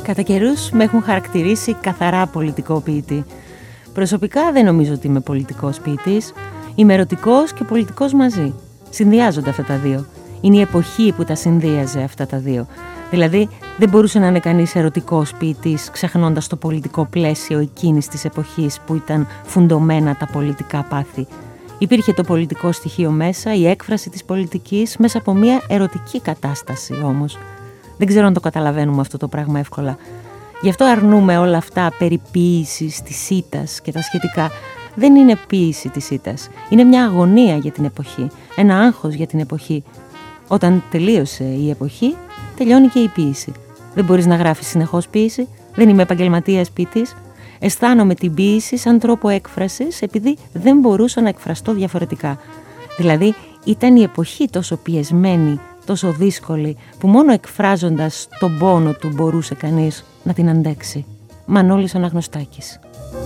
Κατά καιρούς με έχουν χαρακτηρίσει καθαρά πολιτικό ποιητή. Προσωπικά δεν νομίζω ότι είμαι πολιτικός ποιητής. Είμαι ερωτικός και πολιτικός μαζί. Συνδυάζονται αυτά τα δύο. Είναι η εποχή που τα συνδύαζε αυτά τα δύο. Δηλαδή δεν μπορούσε να είναι κανείς ερωτικός ποιητής ξεχνώντας το πολιτικό πλαίσιο εκείνης της εποχής που ήταν φουντωμένα τα πολιτικά πάθη. Υπήρχε το πολιτικό στοιχείο μέσα, η έκφραση της πολιτικής μέσα από μια ερωτική κατάσταση όμως. Δεν ξέρω αν το καταλαβαίνουμε αυτό το πράγμα εύκολα. Γι' αυτό αρνούμε όλα αυτά περί ποίησης της ήττας και τα σχετικά. Δεν είναι ποίηση της ήττας. Είναι μια αγωνία για την εποχή. Ένα άγχος για την εποχή. Όταν τελείωσε η εποχή, τελειώνει και η ποίηση. Δεν μπορείς να γράφεις συνεχώς ποίηση. Δεν είμαι επαγγελματίας ποιητής. Αισθάνομαι την ποίηση σαν τρόπο έκφρασης επειδή δεν μπορούσα να εκφραστώ διαφορετικά. Δηλαδή ήταν η εποχή τόσο πιεσμένη, τόσο δύσκολη, που μόνο εκφράζοντας τον πόνο του μπορούσε κανείς να την αντέξει. Μανώλης Αναγνωστάκης.